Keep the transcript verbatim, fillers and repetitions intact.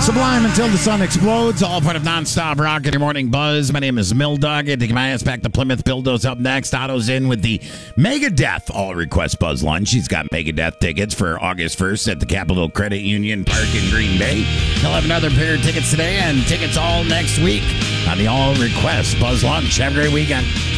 Sublime Until the Sun Explodes, all part of nonstop rock in your morning buzz. My name is Mildog. I take my ass back to Plymouth. Bildo's up next. Otto's in with the Megadeth All Request Buzz Lunch. He's got Megadeth tickets for August first at the Capital Credit Union Park in Green Bay. He'll have another pair of tickets today and tickets all next week on the All Request Buzz Lunch. Have a great weekend.